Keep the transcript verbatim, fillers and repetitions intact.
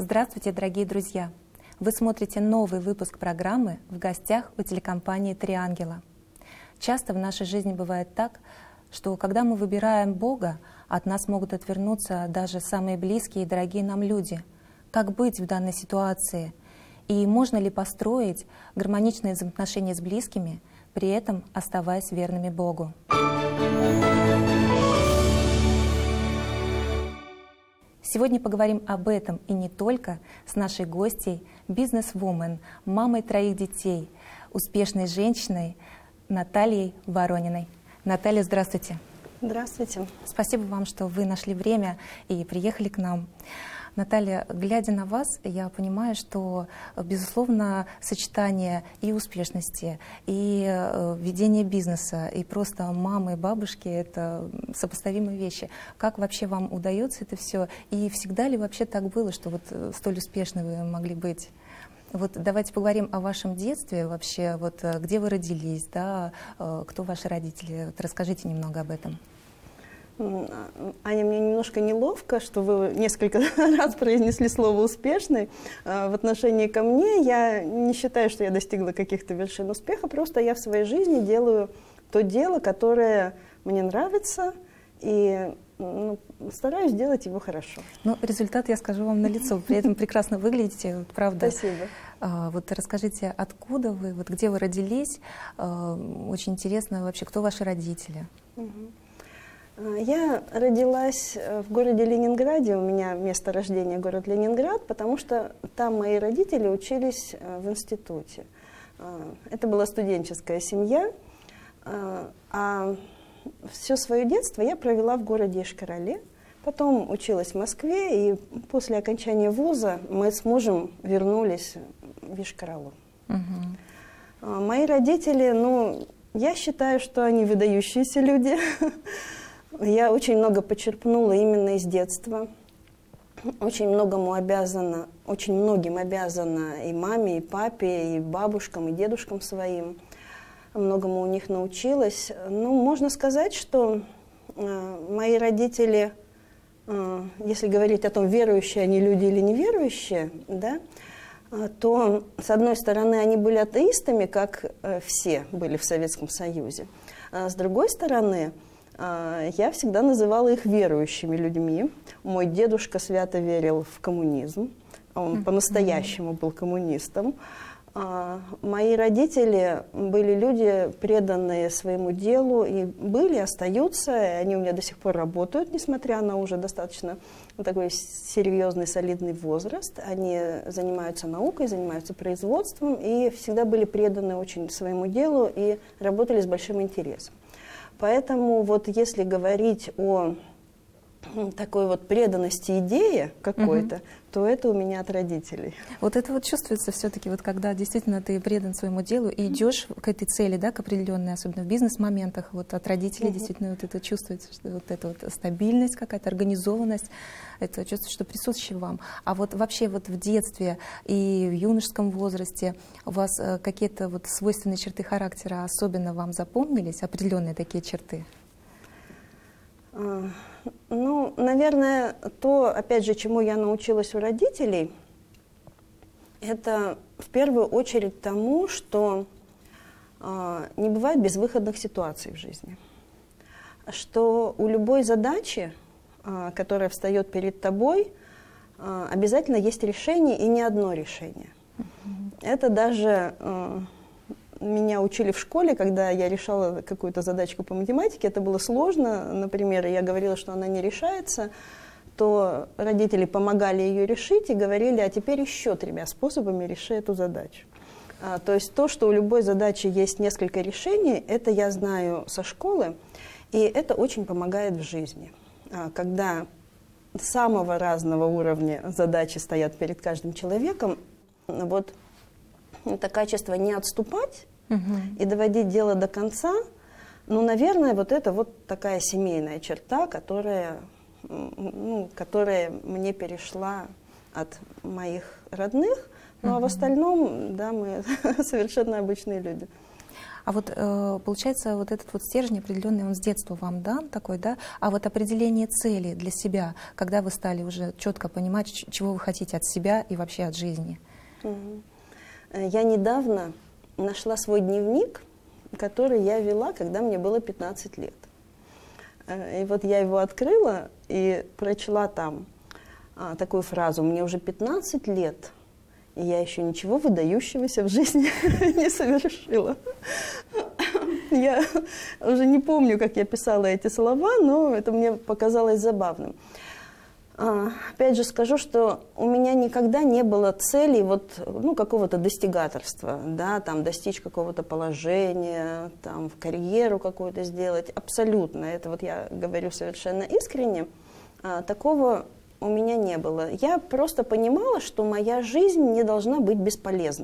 Здравствуйте, дорогие друзья! Вы смотрите новый выпуск программы «В гостях у телекомпании «Три ангела». Часто в нашей жизни бывает так, что когда мы выбираем Бога, от нас могут отвернуться даже самые близкие и дорогие нам люди. Как быть в данной ситуации? И можно ли построить гармоничные взаимоотношения с близкими, при этом оставаясь верными Богу? Сегодня поговорим об этом и не только с нашей гостьей, бизнес-вумен, мамой троих детей, успешной женщиной Натальей Ворониной. Наталья, здравствуйте. Здравствуйте. Спасибо вам, что вы нашли время и приехали к нам. Наталья, глядя на вас, я понимаю, что, безусловно, сочетание и успешности, и э, ведения бизнеса, и просто мамы и бабушки — это сопоставимые вещи. Как вообще вам удается это все? И всегда ли вообще так было, что вот столь успешны вы могли быть? Вот давайте поговорим о вашем детстве вообще, вот где вы родились, да, кто ваши родители? Вот расскажите немного об этом. Аня, мне немножко неловко, что вы несколько раз произнесли слово «успешный». В отношении ко мне я не считаю, что я достигла каких-то вершин успеха, просто я в своей жизни делаю то дело, которое мне нравится, и ну, стараюсь делать его хорошо. Ну, результат, я скажу вам, налицо. При этом прекрасно выглядите, правда. Спасибо. А, вот расскажите, откуда вы, вот где вы родились? А, очень интересно вообще, кто ваши родители? Угу. Я родилась в городе Ленинграде, у меня место рождения город Ленинград, потому что там мои родители учились в институте. Это была студенческая семья, а все свое детство я провела в городе Йошкар-Оле, потом училась в Москве, и после окончания вуза мы с мужем вернулись в Йошкар-Олу. Угу. Мои родители, ну, я считаю, что они выдающиеся люди. Я очень много почерпнула именно из детства. Очень многому обязана, очень многим обязана и маме, и папе, и бабушкам, и дедушкам своим. Многому у них научилась. Ну, можно сказать, что э, мои родители, э, если говорить о том, верующие они люди или неверующие, да, э, то, с одной стороны, они были атеистами, как э, все были в Советском Союзе. А с другой стороны, я всегда называла их верующими людьми. Мой дедушка свято верил в коммунизм, он mm-hmm. по-настоящему был коммунистом. Мои родители были люди, преданные своему делу, и были, остаются, и они у меня до сих пор работают, несмотря на уже достаточно такой серьезный, солидный возраст. Они занимаются наукой, занимаются производством, и всегда были преданы очень своему делу и работали с большим интересом. Поэтому вот если говорить о такой вот преданности идее какой-то, угу. то это у меня от родителей. Вот это вот чувствуется все-таки, вот когда действительно ты предан своему делу и идешь к этой цели, да, к определенной, особенно в бизнес-моментах, вот от родителей угу. действительно вот это чувствуется, что вот эта вот стабильность какая-то, организованность, это чувствуется, что присутствует вам. А вот вообще вот в детстве и в юношеском возрасте у вас какие-то вот свойственные черты характера особенно вам запомнились, определенные такие черты? Ну, наверное, то, опять же, чему я научилась у родителей, это в первую очередь тому, что э, не бывает безвыходных ситуаций в жизни. Что у любой задачи, э, которая встает перед тобой, э, обязательно есть решение, и не одно решение. Mm-hmm. Это даже... Э, Меня учили в школе, когда я решала какую-то задачку по математике, это было сложно, например, я говорила, что она не решается, то родители помогали ее решить и говорили, а теперь еще тремя способами реши эту задачу. А, то есть то, что у любой задачи есть несколько решений, это я знаю со школы, и это очень помогает в жизни. А, когда самого разного уровня задачи стоят перед каждым человеком, вот это качество не отступать, Uh-huh. и доводить дело до конца, ну, наверное, вот это вот такая семейная черта, которая, ну, которая мне перешла от моих родных, ну, uh-huh. а в остальном, да, мы совершенно обычные люди. А вот э, получается, вот этот вот стержень определенный, он с детства вам дан такой, да? А вот определение цели для себя, когда вы стали уже четко понимать, чего вы хотите от себя и вообще от жизни? Я недавно нашла свой дневник, который я вела, когда мне было пятнадцать лет. И вот я его открыла и прочла там а, такую фразу: «Мне уже пятнадцать лет, и я еще ничего выдающегося в жизни не совершила». Я уже не помню, как я писала эти слова, но это мне показалось забавным. А, опять же скажу, что у меня никогда не было цели вот, ну, какого-то достигаторства, да, там, достичь какого-то положения, там, в карьеру какую-то сделать. Абсолютно, это вот я говорю совершенно искренне, а, такого у меня не было. Я просто понимала, что моя жизнь не должна быть бесполезной.